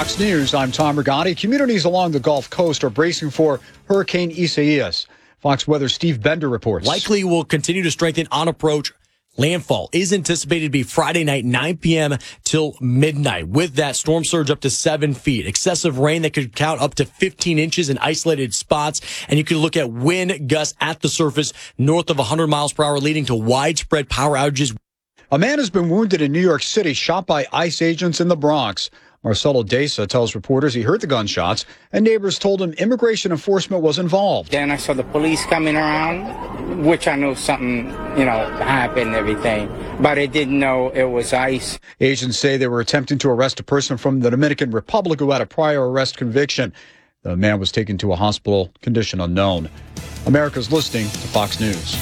Fox News, I'm Tom Rigotti. Communities along the Gulf Coast are bracing for Hurricane Isaias. Fox Weather Steve Bender reports. Likely will continue to strengthen on approach. Landfall is anticipated to be Friday night, 9 p.m. till midnight. With that, storm surge up to 7 feet. Excessive rain that could count up to 15 inches in isolated spots. And you can look at wind gusts at the surface north of 100 miles per hour, leading to widespread power outages. A man has been wounded in New York City, shot by ICE agents in the Bronx. Marcelo Deza tells reporters he heard the gunshots, and neighbors told him immigration enforcement was involved. Then I saw the police coming around, which I knew something, happened and everything, but I didn't know it was ICE. Agents say they were attempting to arrest a person from the Dominican Republic who had a prior arrest conviction. The man was taken to a hospital, condition unknown. America's listening to Fox News.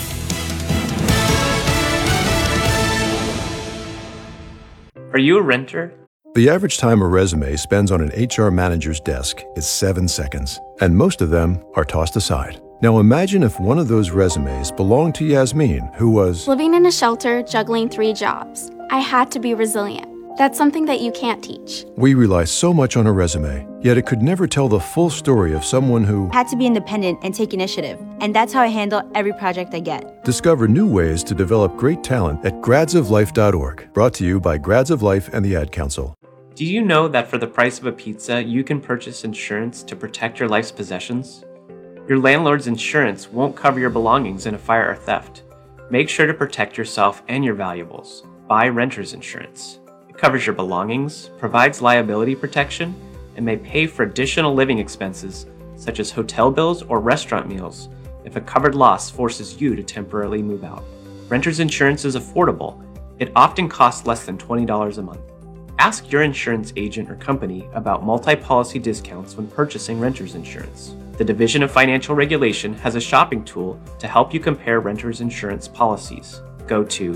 Are you a renter? The average time a resume spends on an HR manager's desk is 7 seconds, and most of them are tossed aside. Now imagine if one of those resumes belonged to Yasmin, who was living in a shelter, juggling 3 jobs. I had to be resilient. That's something that you can't teach. We rely so much on a resume, yet it could never tell the full story of someone who had to be independent and take initiative. And that's how I handle every project I get. Discover new ways to develop great talent at gradsoflife.org. Brought to you by Grads of Life and the Ad Council. Do you know that for the price of a pizza, you can purchase insurance to protect your life's possessions? Your landlord's insurance won't cover your belongings in a fire or theft. Make sure to protect yourself and your valuables. Buy renter's insurance. It covers your belongings, provides liability protection, and may pay for additional living expenses such as hotel bills or restaurant meals if a covered loss forces you to temporarily move out. Renter's insurance is affordable. It often costs less than $20 a month. Ask your insurance agent or company about multi-policy discounts when purchasing renter's insurance. The Division of Financial Regulation has a shopping tool to help you compare renter's insurance policies. Go to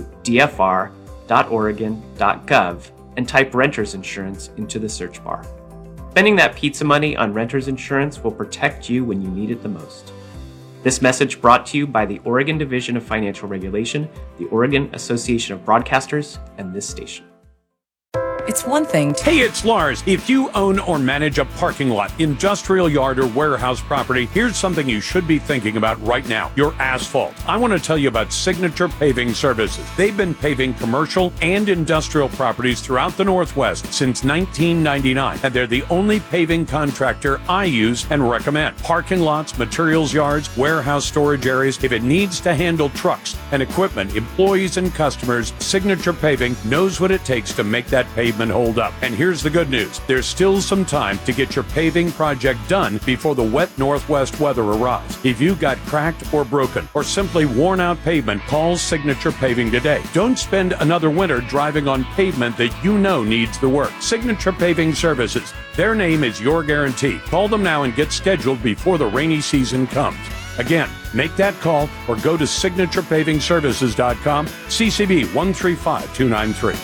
dfr.oregon.gov and type renter's insurance into the search bar. Spending that pizza money on renter's insurance will protect you when you need it the most. This message brought to you by the Oregon Division of Financial Regulation, the Oregon Association of Broadcasters, and this station. It's one thing. Hey, it's Lars. If you own or manage a parking lot, industrial yard, or warehouse property, here's something you should be thinking about right now. Your asphalt. I want to tell you about Signature Paving Services. They've been paving commercial and industrial properties throughout the Northwest since 1999, and they're the only paving contractor I use and recommend. Parking lots, materials yards, warehouse storage areas. If it needs to handle trucks and equipment, employees and customers, Signature Paving knows what it takes to make that pavement hold up. And here's the good news. There's still some time to get your paving project done before the wet Northwest weather arrives. If you've got cracked or broken or simply worn out pavement, call Signature Paving today. Don't spend another winter driving on pavement that you know needs the work. Signature Paving Services. Their name is your guarantee. Call them now and get scheduled before the rainy season comes. Again, make that call or go to signaturepavingservices.com, CCB 135293.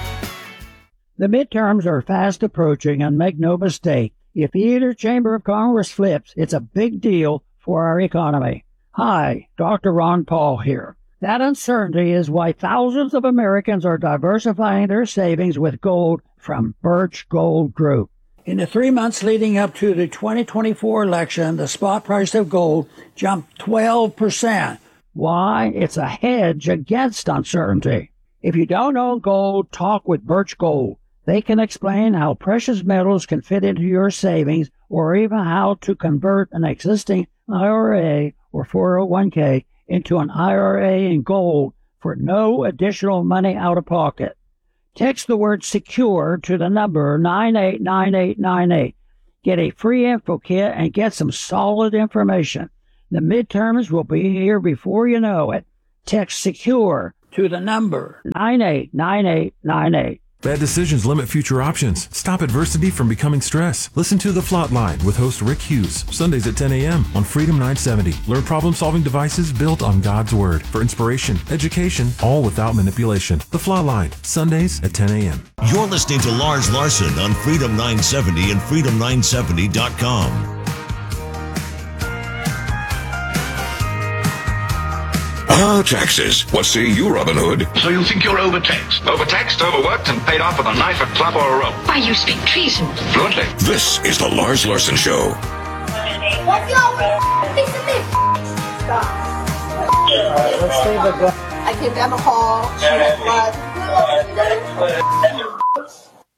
The midterms are fast approaching, and make no mistake, if either chamber of Congress flips, it's a big deal for our economy. Hi, Dr. Ron Paul here. That uncertainty is why thousands of Americans are diversifying their savings with gold from Birch Gold Group. In the 3 months leading up to the 2024 election, the spot price of gold jumped 12%. Why? It's a hedge against uncertainty. If you don't own gold, talk with Birch Gold. They can explain how precious metals can fit into your savings, or even how to convert an existing IRA or 401k into an IRA in gold for no additional money out of pocket. Text the word SECURE to the number 989898. Get a free info kit and get some solid information. The midterms will be here before you know it. Text SECURE to the number 989898. Bad decisions limit future options. Stop adversity from becoming stress. Listen to The Flot Line with host Rick Hughes, Sundays at 10 a.m. on Freedom 970. Learn problem-solving devices built on God's Word for inspiration, education, all without manipulation. The Flot Line, Sundays at 10 a.m. You're listening to Lars Larson on Freedom 970 and freedom970.com. Taxes. What say you, Robin Hood? So you think you're overtaxed? Overtaxed, overworked, and paid off with a knife, a club, or a rope. Why, you speak treason. Fluently. This is the Lars Larson Show. Let's go! Piece of meat! Stop. Alright, let's save the gun. I came down the hall, she had blood.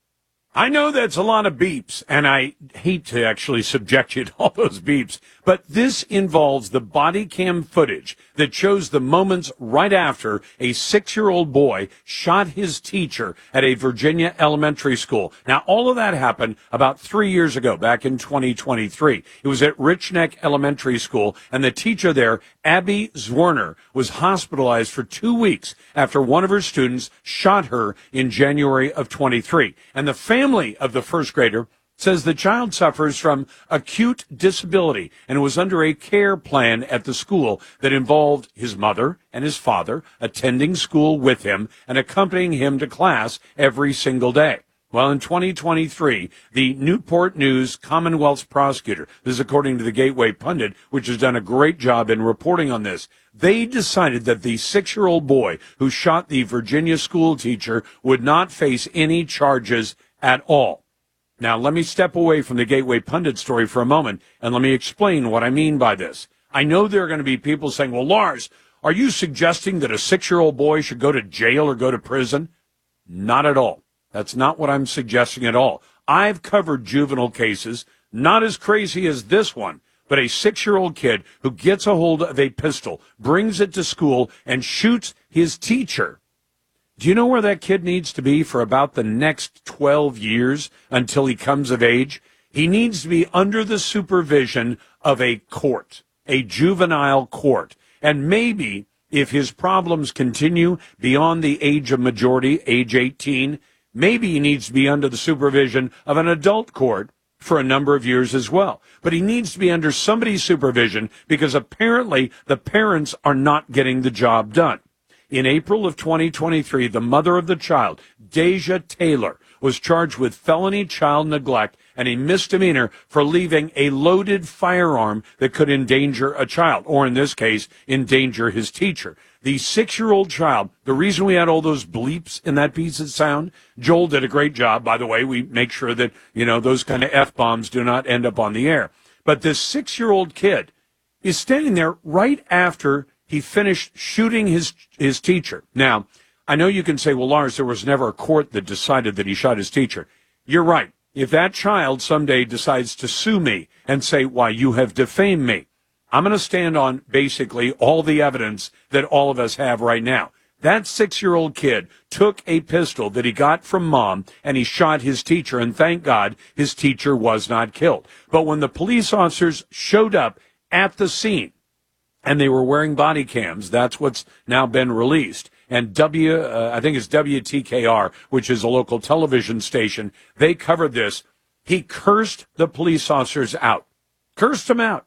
I know that's a lot of beeps, and I hate to actually subject you to all those beeps, but this involves the body cam footage that shows the moments right after a 6-year-old boy shot his teacher at a Virginia elementary school. Now, all of that happened about 3 years ago, back in 2023. It was at Rich Neck Elementary School, and the teacher there, Abby Zwerner, was hospitalized for 2 weeks after one of her students shot her in January of 23. And the family of the first grader says the child suffers from acute disability and was under a care plan at the school that involved his mother and his father attending school with him and accompanying him to class every single day. Well, in 2023, the Newport News Commonwealth's prosecutor, this is according to the Gateway Pundit, which has done a great job in reporting on this, they decided that the 6-year-old boy who shot the Virginia school teacher would not face any charges at all. Now, let me step away from the Gateway Pundit story for a moment, and let me explain what I mean by this. I know there are going to be people saying, well, Lars, are you suggesting that a 6-year-old boy should go to jail or go to prison? Not at all. That's not what I'm suggesting at all. I've covered juvenile cases, not as crazy as this one, but a 6-year-old kid who gets a hold of a pistol, brings it to school, and shoots his teacher. Do you know where that kid needs to be for about the next 12 years until he comes of age? He needs to be under the supervision of a court, a juvenile court. And maybe if his problems continue beyond the age of majority, age 18, maybe he needs to be under the supervision of an adult court for a number of years as well. But he needs to be under somebody's supervision because apparently the parents are not getting the job done. In April of 2023, the mother of the child, Deja Taylor, was charged with felony child neglect and a misdemeanor for leaving a loaded firearm that could endanger a child, or in this case, endanger his teacher. The 6-year-old child, the reason we had all those bleeps in that piece of sound, Joel did a great job, by the way. We make sure that, those kind of F-bombs do not end up on the air. But this 6-year-old kid is standing there right after he finished shooting his teacher. Now, I know you can say, well, Lars, there was never a court that decided that he shot his teacher. You're right. If that child someday decides to sue me and say, why, you have defamed me, I'm going to stand on basically all the evidence that all of us have right now. That 6-year-old kid took a pistol that he got from mom and he shot his teacher, and thank God his teacher was not killed. But when the police officers showed up at the scene, and they were wearing body cams, that's what's now been released. And I think it's WTKR, which is a local television station, they covered this. He cursed the police officers out. Cursed them out.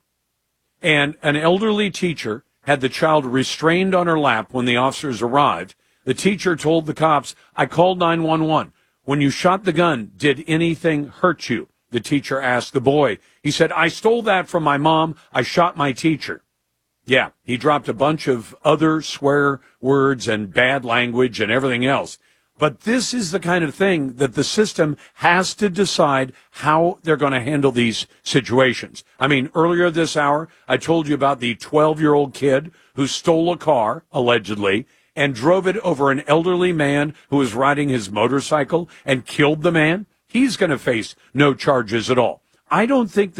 And an elderly teacher had the child restrained on her lap when the officers arrived. The teacher told the cops, I called 911. When you shot the gun, did anything hurt you? The teacher asked the boy. He said, I stole that from my mom. I shot my teacher. Yeah, he dropped a bunch of other swear words and bad language and everything else. But this is the kind of thing that the system has to decide how they're going to handle these situations. I mean, earlier this hour, I told you about the 12-year-old kid who stole a car, allegedly, and drove it over an elderly man who was riding his motorcycle and killed the man. He's going to face no charges at all. I don't think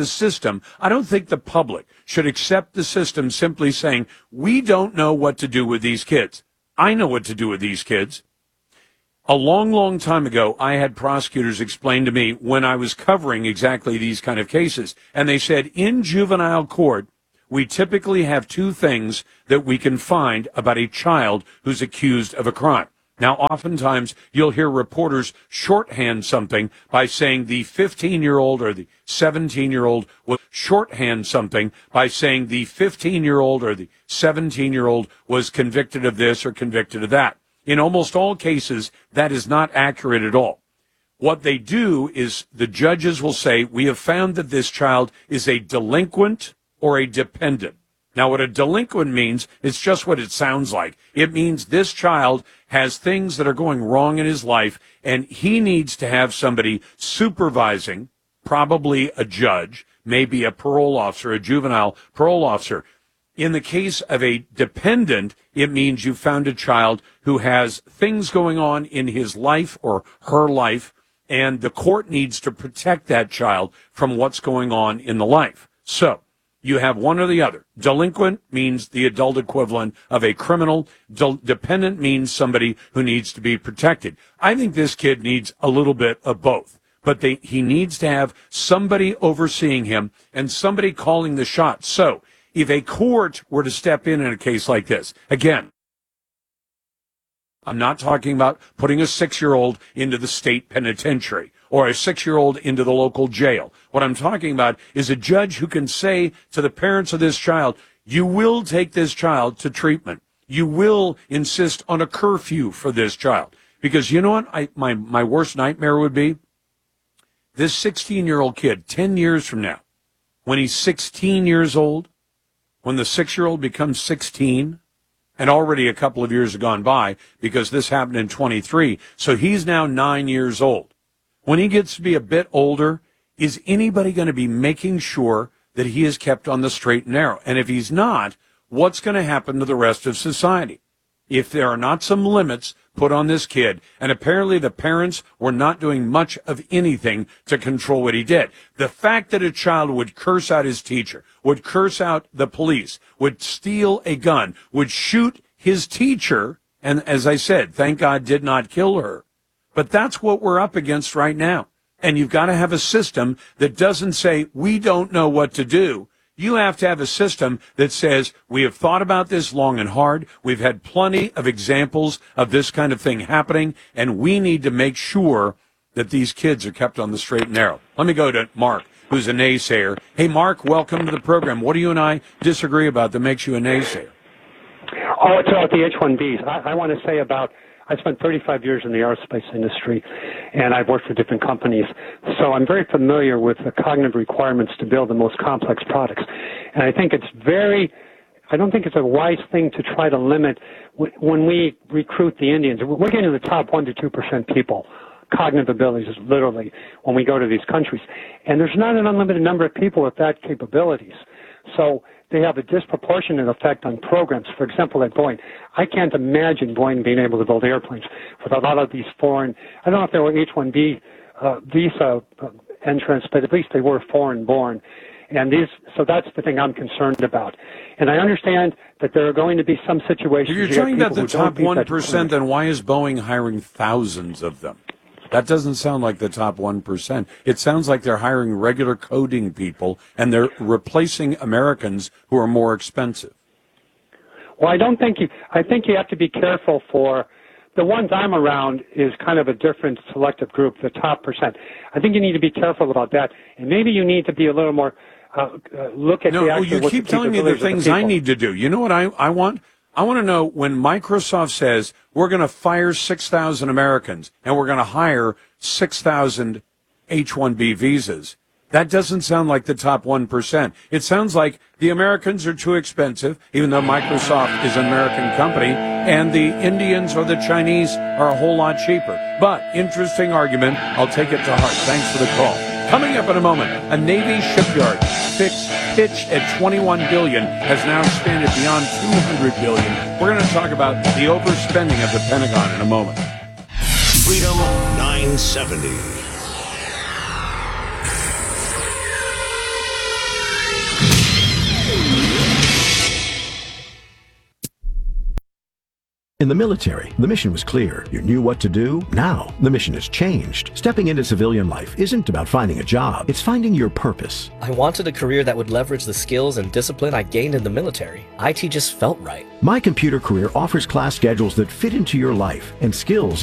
the public should accept the system simply saying, we don't know what to do with these kids. I know what to do with these kids. A long, long time ago, I had prosecutors explain to me when I was covering exactly these kind of cases, and they said, in juvenile court, we typically have two things that we can find about a child who's accused of a crime. Now, oftentimes, you'll hear reporters shorthand something by saying the 15-year-old or the 17-year-old was shorthand something by saying the 15-year-old or the 17-year-old was convicted of this or convicted of that. In almost all cases, that is not accurate at all. What they do is the judges will say, we have found that this child is a delinquent or a dependent. Now, what a delinquent means is just what it sounds like. It means this child has things that are going wrong in his life, and he needs to have somebody supervising, probably a judge, maybe a parole officer, a juvenile parole officer. In the case of a dependent, it means you found a child who has things going on in his life or her life, and the court needs to protect that child from what's going on in the life. So, you have one or the other. Delinquent means the adult equivalent of a criminal. Dependent means somebody who needs to be protected. I think this kid needs a little bit of both. But he needs to have somebody overseeing him and somebody calling the shots. So, if a court were to step in a case like this, again, I'm not talking about putting a 6-year-old into the state penitentiary or a 6-year-old into the local jail. What I'm talking about is a judge who can say to the parents of this child, you will take this child to treatment. You will insist on a curfew for this child. Because you know what my worst nightmare would be? This 16-year-old kid, 10 years from now, when he's 16 years old, when the 6-year-old becomes 16, and already a couple of years have gone by because this happened in 23, so he's now 9 years old. When he gets to be a bit older, is anybody going to be making sure that he is kept on the straight and narrow? And if he's not, what's going to happen to the rest of society? If there are not some limits put on this kid, and apparently the parents were not doing much of anything to control what he did. The fact that a child would curse out his teacher, would curse out the police, would steal a gun, would shoot his teacher, and as I said, thank God did not kill her. But that's what we're up against right now. And you've got to have a system that doesn't say, we don't know what to do. You have to have a system that says, we have thought about this long and hard. We've had plenty of examples of this kind of thing happening, and we need to make sure that these kids are kept on the straight and narrow. Let me go to Mark, who's a naysayer. Hey, Mark, welcome to the program. What do you and I disagree about that makes you a naysayer? Oh, it's about the H-1Bs. I want to say I spent 35 years in the aerospace industry, and I've worked for different companies. So I'm very familiar with the cognitive requirements to build the most complex products. And I think I don't think it's a wise thing to try to limit when we recruit the Indians. We're getting the top 1% to 2% people. Cognitive abilities is literally when we go to these countries. And there's not an unlimited number of people with that capabilities. So they have a disproportionate effect on programs. For example, at Boeing, I can't imagine Boeing being able to build airplanes with a lot of these foreign, I don't know if they were H-1B visa entrants, but at least they were foreign born. And so that's the thing I'm concerned about. And I understand that there are going to be some situations. If you're talking about the top 1%, then why is Boeing hiring thousands of them? That doesn't sound like the top 1%. It sounds like they're hiring regular coding people, and they're replacing Americans who are more expensive. Well, I think you have to be careful for the ones I'm around is kind of a different selective group, the top percent. I think you need to be careful about that, and maybe you need to be a little more look at the actual. No, you keep telling me the things I need to do. You know what I want? I want to know when Microsoft says we're going to fire 6,000 Americans and we're going to hire 6,000 H-1B visas. That doesn't sound like the top 1%. It sounds like the Americans are too expensive, even though Microsoft is an American company, and the Indians or the Chinese are a whole lot cheaper. But interesting argument. I'll take it to heart. Thanks for the call. Coming up in a moment, a Navy shipyard pitched at $21 billion has now expanded beyond $200 billion. We're going to talk about the overspending of the Pentagon in a moment. Freedom 970. In the military, the mission was clear. You knew what to do. Now, the mission has changed. Stepping into civilian life isn't about finding a job. It's finding your purpose. I wanted a career that would leverage the skills and discipline I gained in the military. IT just felt right. My Computer Career offers class schedules that fit into your life and skills